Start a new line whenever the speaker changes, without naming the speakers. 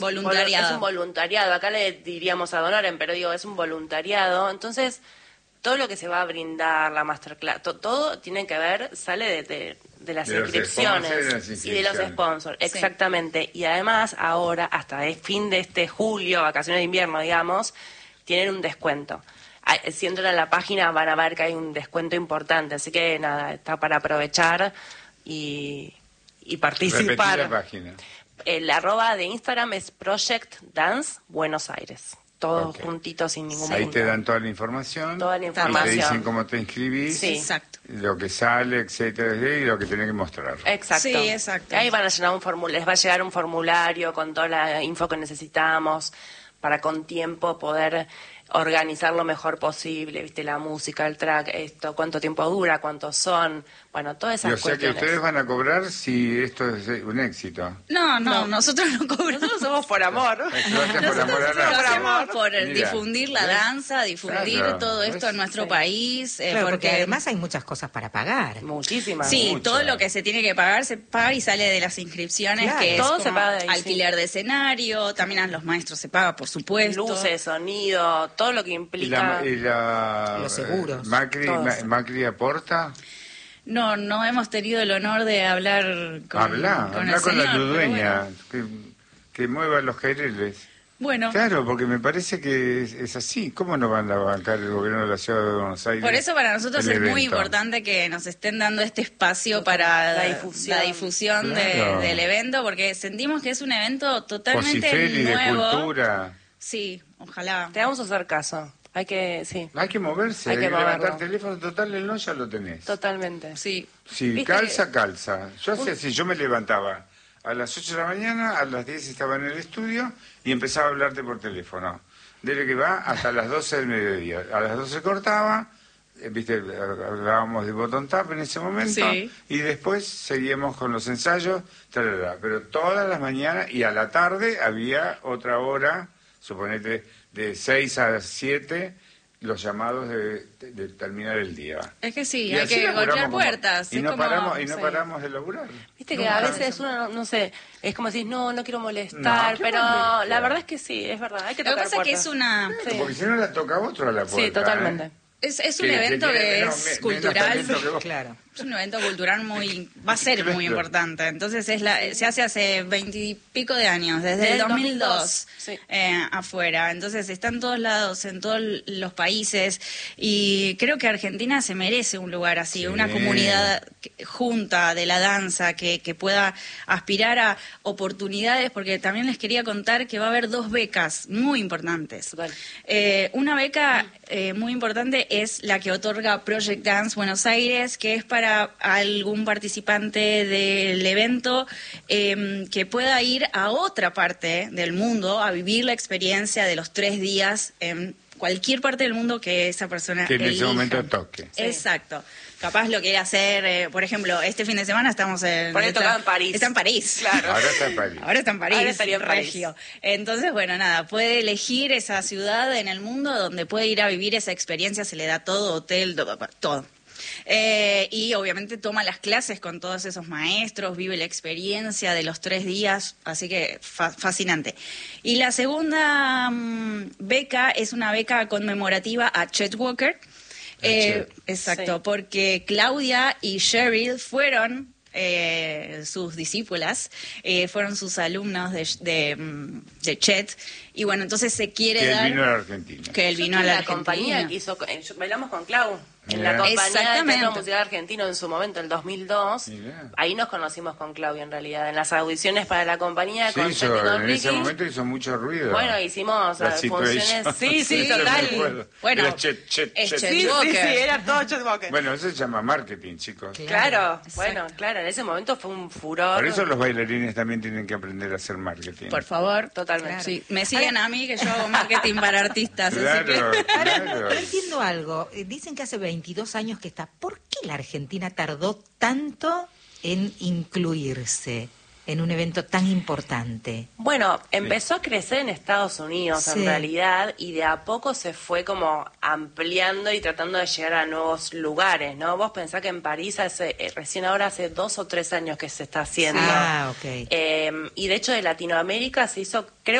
Voluntariado.
Es un voluntariado. Acá le diríamos ad honorem, pero digo, es un voluntariado. Entonces, todo lo que se va a brindar, la masterclass, todo tiene que ver, sale de las inscripciones y de los sponsors.
Sí.
Exactamente. Y además, ahora, hasta el fin de este julio, vacaciones de invierno, digamos, tienen un descuento. Si entran a la página van a ver que hay un descuento importante. Así que nada, está para aprovechar y participar.
Repetí la página.
El @ de Instagram es Project Dance Buenos Aires. Todos juntitos sin ningún
Ahí
punto.
te dan toda la información.
Toda la
Y
información.
te dicen cómo te inscribís.
Sí.
Exacto.
Lo que sale, etcétera, y lo que tenés que mostrar.
Exacto.
Sí, exacto.
Ahí van a llenar un formulario, les va a llegar un formulario con toda la info que necesitamos para con tiempo poder organizar lo mejor posible, viste, la música, el track, esto, cuánto tiempo dura, cuántos son, bueno, todas esas
Y o sea que
cuestiones.
ustedes van a cobrar si esto es un éxito.
No, nosotros no cobramos.
Nosotros somos por amor.
Lo hacen por amor al
Lo
arte.
hacemos por
Mira,
difundir la
¿ves?
danza, difundir
Claro,
todo esto
¿ves?
en nuestro
Sí.
país.
Claro, porque además hay muchas cosas para pagar.
Muchísimas.
Sí,
Mucho.
todo lo que se tiene que pagar se paga y sale de las inscripciones,
Claro.
que es
Todo
como
se paga de ahí,
alquiler de escenario, también a los maestros se paga, por supuesto.
Luces, sonido, todo lo que implica.
Los seguros,
Macri,
todos.
Macri aporta.
No hemos tenido el honor de hablar con,
Habla
el
con la
señor, pero
dueña,
bueno.
que mueva los jaireles.
Bueno,
Claro, porque me parece que es así. ¿Cómo no van a bancar el gobierno de la ciudad de Buenos Aires?
por eso para nosotros
el
es muy
evento?
importante que nos estén dando este espacio para
La difusión.
Claro.
del evento, porque sentimos que es un evento totalmente
Posifeli de
nuevo.
cultura.
Sí, ojalá.
Te vamos a hacer caso. Hay que, sí,
Hay que moverse,
Hay que
levantar
moverlo.
teléfono, total, el no ya lo tenés.
totalmente.
Sí.
Si
Viste
calza, calza. Yo hacía así, yo me levantaba a las 8 de la mañana, a las 10 estaba en el estudio y empezaba a hablarte por teléfono. Desde que va hasta las 12 del mediodía. A las 12 cortaba, viste, hablábamos de botón tap en ese momento,
Sí.
y después seguíamos con los ensayos, tarara. Pero todas las mañanas y a la tarde había otra hora, suponete, de 6 a 7, los llamados de terminar el día.
Es que sí,
Y
hay
así
que
laburamos
golpear
como-
puertas.
Y
es
no
como,
paramos,
sí.
paramos de laburar.
Viste que
Nunca.
a veces uno, no sé, es como decir, no quiero molestar,
No, ¿qué
pero
molestia?
la verdad es que sí, es verdad, hay que
Lo que
tocar
pasa es que
puertas.
es una...
Sí.
Porque si no la toca otro a la puerta.
Sí, totalmente.
¿eh?
Es un
Que
evento
tiene
que
menos-
es
menos
cultural.
talento que vos.
Claro.
Es un evento cultural va a ser muy
Claro.
importante. Entonces se hace hace 20 y pico de años, desde
Desde
el
el
2002
sí.
afuera. Entonces está en todos lados, en todos los países. Y creo que Argentina se merece un lugar así,
Sí.
una comunidad junta de la danza que pueda aspirar a oportunidades, porque también les quería contar que va a haber 2 becas muy importantes.
Total.
Una beca muy importante es la que otorga Project Dance Buenos Aires, que es para algún participante del evento que pueda ir a otra parte del mundo a vivir la experiencia de los 3 días en cualquier parte del mundo que esa persona
Que en ese
elija.
momento toque.
Sí.
Exacto. Capaz lo quiere hacer, por ejemplo, este fin de semana estamos en...
Por ahí tocaba en París.
Está en París.
Claro.
Ahora está en París.
Ahora está en París,
Ahora estaría en París.
regio. Entonces, bueno, nada, puede elegir esa ciudad en el mundo donde puede ir a vivir esa experiencia, se le da todo, hotel, todo. Y obviamente toma las clases con todos esos maestros, vive la experiencia de los 3 días, así que fascinante. Y la segunda beca es una beca conmemorativa a Chet Walker. Exacto,
Sí.
porque Claudia y Cheryl fueron sus discípulas, fueron sus alumnos de Chet, y bueno, entonces se quiere
Que
dar...
él vino a la Argentina.
Que él
Yo
vino a
estuve
la
en la compañía
Argentina.
que hizo, bailamos con Clau, en la
Mirá.
compañía del
Exactamente.
Teatro Musical Argentino en su momento, el 2002.
Mirá.
Ahí nos conocimos con Claudia en realidad, en las audiciones para la compañía
Sí,
con Chet y con
en ese
Ricky.
momento hizo mucho ruido.
Bueno, hicimos
La
funciones,
situation.
sí, total.
me acuerdo.
Bueno,
Era Chet.
es Chet
Sí,
Walker.
era todo Chet Walker.
Bueno, eso se llama marketing, chicos.
Claro,
Exacto.
bueno, claro, en ese momento fue un furor.
Por eso los bailarines también tienen que aprender a hacer marketing.
Por favor.
Totalmente.
Sí, me siguen a mí que yo hago marketing para artistas, así que...
Claro, claro.
No entiendo algo. Dicen que hace 22 años que está. ¿Por qué la Argentina tardó tanto en incluirse en un evento tan importante?
Bueno, empezó a crecer en Estados Unidos
Sí.
en realidad y de a poco se fue como ampliando y tratando de llegar a nuevos lugares, ¿no? Vos pensás que en París recién ahora hace 2 o 3 años que se está haciendo.
Ah, ok.
Y de hecho de Latinoamérica se hizo, creo